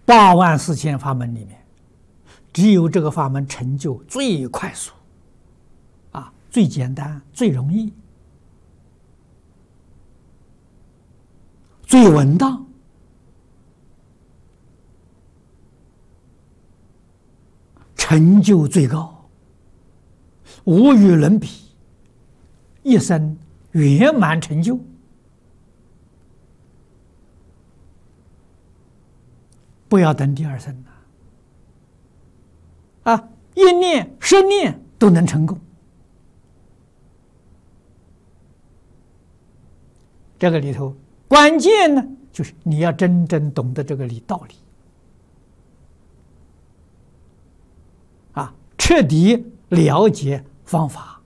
84000法门里面，只有这个法门成就最快速，最简单、最容易、最稳当，成就最高，无与伦比，一生圆满成就。不要等第二生一念、10念都能成功。这个里头关键呢，就是你要真正懂得这个道理彻底了解方法，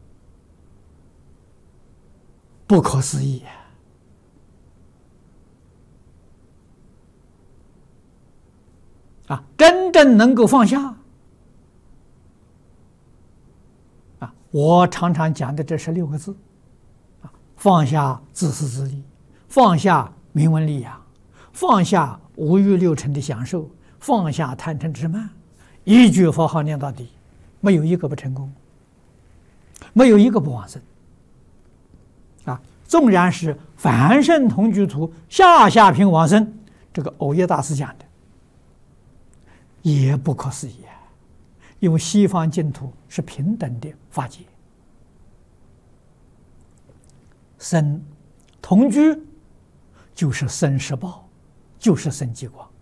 不可思议真正能够放下我常常讲的这16个字放下自私自利，放下名闻利养，放下五欲六尘的享受，放下贪嗔痴慢，一句佛号念到底，没有一个不成功，没有一个不往生纵然是凡圣同居土下品往生，这个藕耶大师讲的也不可思议因为西方净土是平等的法界，生同居就是生十报，就是生极光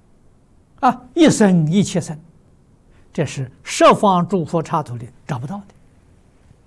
一生一切生，这是十方诸佛刹土里找不到的。